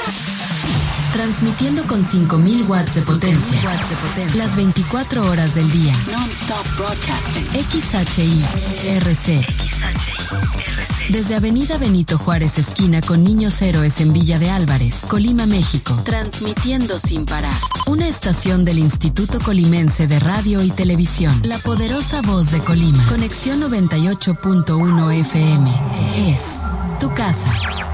Transmitiendo con 5000 watts de potencia. Las 24 horas del día. XHI-RC. Desde Avenida Benito Juárez, esquina con Niños Héroes en Villa de Álvarez, Colima, México. Transmitiendo sin parar. Una estación del Instituto Colimense de Radio y Televisión. La poderosa voz de Colima. Conexión 98.1 FM. Es tu casa.